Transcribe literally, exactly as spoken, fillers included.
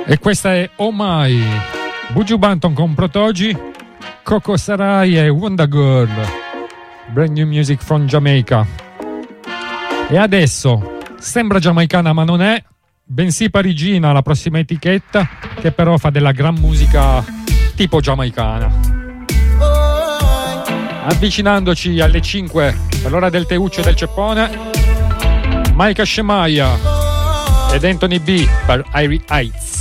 E questa è Oh My, Buju Banton con Protogi, Coco Sarai e Wonder Girl, brand new music from Jamaica. E adesso sembra giamaicana ma non è, bensì parigina la prossima etichetta, che però fa della gran musica tipo giamaicana. Avvicinandoci alle cinque per l'ora del teuccio e del ceppone, Micah Shemaiah ed Anthony B per Irie Heights.